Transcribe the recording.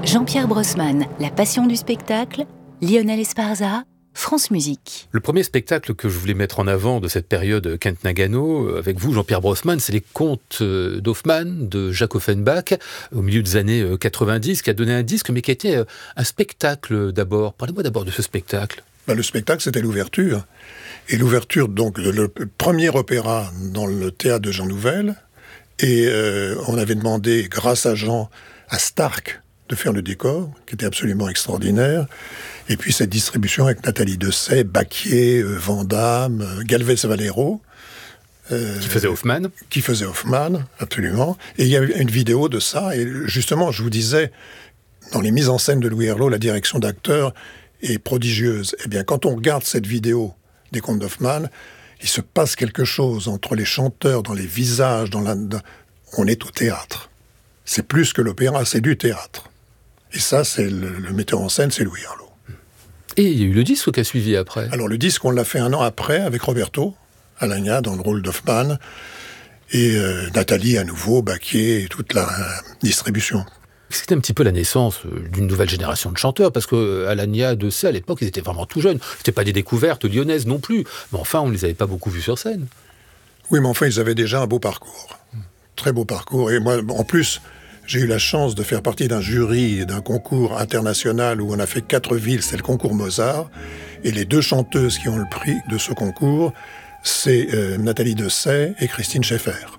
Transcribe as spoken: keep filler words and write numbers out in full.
Jean-Pierre Brossman, La passion du spectacle, Lionel Esparza, France Musique. Le premier spectacle que je voulais mettre en avant de cette période Kent Nagano, avec vous, Jean-Pierre Brossman, c'est les Contes d'Hoffmann de Jacques Offenbach, au milieu des années quatre-vingt-dix, qui a donné un disque, mais qui a été un spectacle d'abord. Parlez-moi d'abord de ce spectacle. Ben, le spectacle, c'était l'ouverture. Et l'ouverture, donc, le premier opéra dans le théâtre de Jean Nouvel. Et euh, on avait demandé, grâce à Jean, à Starck de faire le décor, qui était absolument extraordinaire. Et puis cette distribution avec Nathalie Dessay, Baquier, euh, Van Damme, euh, Galvez Valero. Euh, qui faisait Hoffmann. Qui faisait Hoffmann, absolument. Et il y a eu une vidéo de ça. Et justement, je vous disais, dans les mises en scène de Louis Herlaut, la direction d'acteur est prodigieuse. Eh bien, quand on regarde cette vidéo des Contes d'Hoffmann, il se passe quelque chose entre les chanteurs, dans les visages, dans la... on est au théâtre. C'est plus que l'opéra, c'est du théâtre. Et ça, c'est le, le metteur en scène, c'est Louis Herlaut. Et il y a eu le disque qui a suivi après. Alors le disque, on l'a fait un an après avec Roberto Alagna dans le rôle d'Hoffmann et euh, Nathalie à nouveau, Baquier et toute la euh, distribution. C'était un petit peu la naissance d'une nouvelle génération de chanteurs, parce que Alagna, Dessay, à l'époque, ils étaient vraiment tout jeunes. C'était pas des découvertes lyonnaises non plus, mais enfin, on les avait pas beaucoup vus sur scène. Oui, mais enfin, ils avaient déjà un beau parcours, très beau parcours. Et moi, en plus, j'ai eu la chance de faire partie d'un jury d'un concours international où on a fait quatre villes, c'est le concours Mozart. Et les deux chanteuses qui ont le prix de ce concours, c'est euh, Nathalie Dessay et Christine Schaeffer.